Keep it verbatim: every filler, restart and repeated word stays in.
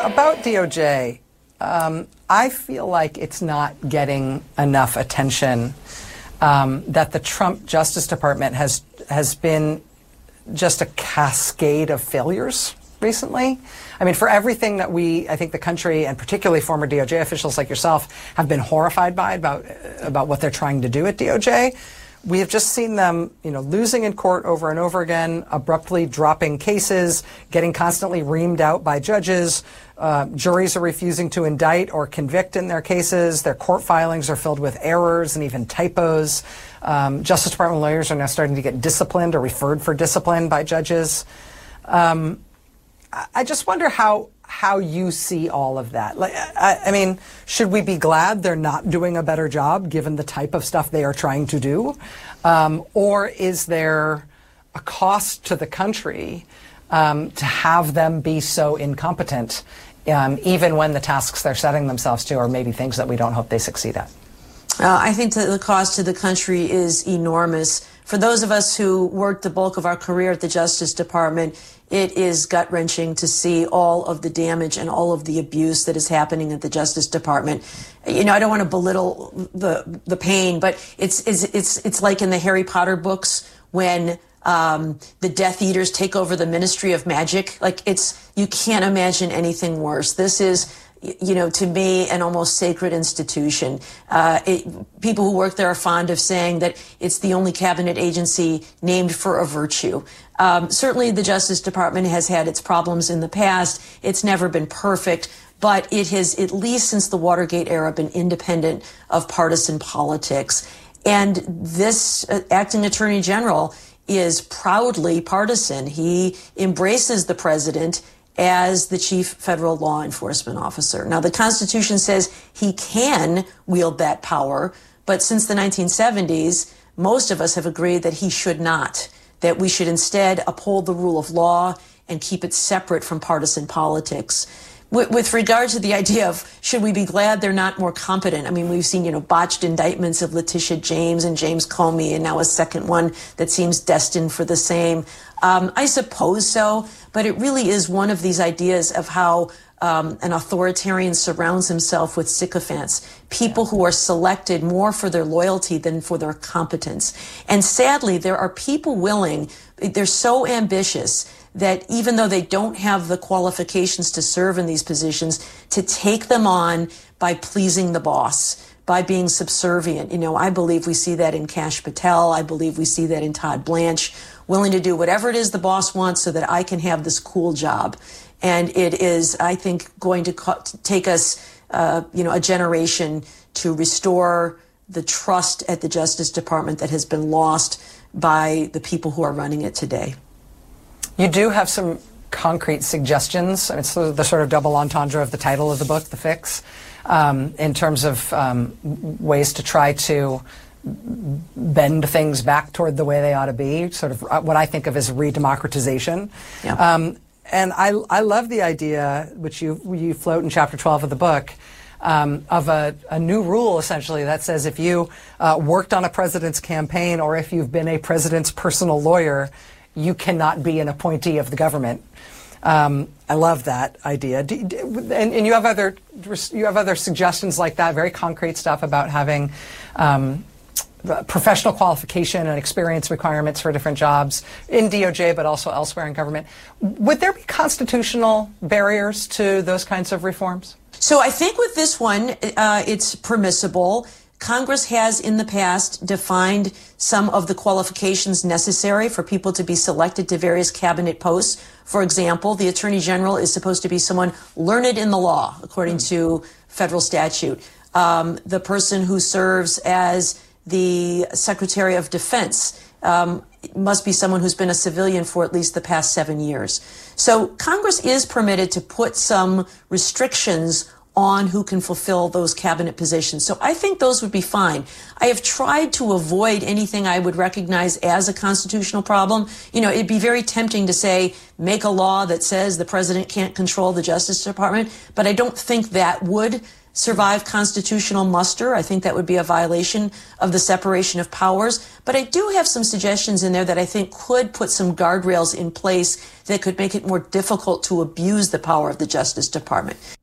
about D O J, um, I feel like it's not getting enough attention, um, that the Trump Justice Department has has been just a cascade of failures recently. I mean, for everything that we, I think the country, and particularly former D O J officials like yourself, have been horrified by about about what they're trying to do at D O J, we have just seen them, you know, losing in court over and over again, abruptly dropping cases, getting constantly reamed out by judges. Uh, juries are refusing to indict or convict in their cases. Their court filings are filled with errors and even typos. Um, Justice Department lawyers are now starting to get disciplined or referred for discipline by judges. Um, I just wonder how how you see all of that. Like, I, I mean, should we be glad they're not doing a better job given the type of stuff they are trying to do? Um, or is there a cost to the country um, to have them be so incompetent, um, even when the tasks they're setting themselves to are maybe things that we don't hope they succeed at? Uh, I think that the cost to the country is enormous. For those of us who worked the bulk of our career at the Justice Department, it is gut-wrenching to see all of the damage and all of the abuse that is happening at the Justice Department. You know, I don't want to belittle the the pain, but it's it's it's, it's like in the Harry Potter books when um, the Death Eaters take over the Ministry of Magic. Like, it's, you can't imagine anything worse. This is, you know, to me, an almost sacred institution. Uh, it, people who work there are fond of saying that it's the only cabinet agency named for a virtue. Um, certainly, the Justice Department has had its problems in the past. It's never been perfect, but it has, at least since the Watergate era, been independent of partisan politics. And this uh, acting attorney general is proudly partisan. He embraces the president as the chief federal law enforcement officer. Now, the Constitution says he can wield that power, but since the nineteen seventies, most of us have agreed that he should not, that we should instead uphold the rule of law and keep it separate from partisan politics. With, with regard to the idea of should we be glad they're not more competent, I mean, we've seen, you know, botched indictments of Letitia James and James Comey, and now a second one that seems destined for the same. Um, I suppose so, but it really is one of these ideas of how um, an authoritarian surrounds himself with sycophants, people who are selected more for their loyalty than for their competence. And sadly, there are people willing, they're so ambitious that even though they don't have the qualifications to serve in these positions, to take them on by pleasing the boss, by being subservient. You know, I believe we see that in Kash Patel. I believe we see that in Todd Blanche, willing to do whatever it is the boss wants so that I can have this cool job. And it is, I think, going to co- take us, uh, you know, a generation to restore the trust at the Justice Department that has been lost by the people who are running it today. You do have some concrete suggestions. I mean, it's the, the sort of double entendre of the title of the book, The Fix, um, in terms of um, ways to try to bend things back toward the way they ought to be, sort of what I think of as redemocratization. Yeah. Um, and I, I love the idea, which you, you float in chapter twelve of the book, um, of a, a new rule, essentially, that says if you uh, worked on a president's campaign or if you've been a president's personal lawyer, you cannot be an appointee of the government. Um, I love that idea. Do, do, and, and you have other you have other suggestions like that, very concrete stuff about having um, professional qualification and experience requirements for different jobs in D O J, but also elsewhere in government. Would there be constitutional barriers to those kinds of reforms? So I think with this one, uh, it's permissible. Congress has in the past defined some of the qualifications necessary for people to be selected to various cabinet posts. For example, the Attorney General is supposed to be someone learned in the law, according to federal statute. Um, the person who serves as the Secretary of Defense um, must be someone who's been a civilian for at least the past seven years. So Congress is permitted to put some restrictions on who can fulfill those cabinet positions. So I think those would be fine. I have tried to avoid anything I would recognize as a constitutional problem. You know, it'd be very tempting to say, make a law that says the president can't control the Justice Department, but I don't think that would survive constitutional muster. I think that would be a violation of the separation of powers. But I do have some suggestions in there that I think could put some guardrails in place that could make it more difficult to abuse the power of the Justice Department.